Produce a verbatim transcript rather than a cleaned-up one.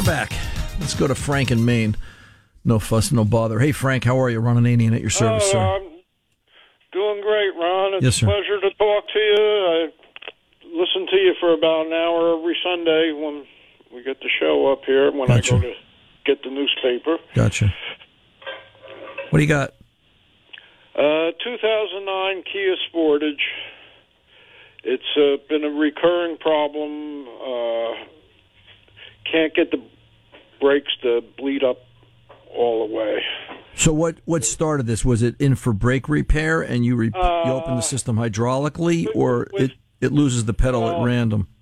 back. Let's go to Frank in Maine. No fuss, no bother. Hey, Frank, how are you? Ron Ananian at your service, oh, sir. I'm doing great, Ron. It's Yes, sir. a pleasure to talk to you. I listen to you for about an hour every Sunday when we get the show up here, when Gotcha. I go to get the newspaper. Gotcha. What do you got? Uh, two thousand nine Kia Sportage. It's uh, been a recurring problem. Uh, can't get the brakes to bleed up all the way. So what, what started this? Was it in for brake repair and you re- Uh, you open the system hydraulically, or with- it, it loses the pedal uh, at random?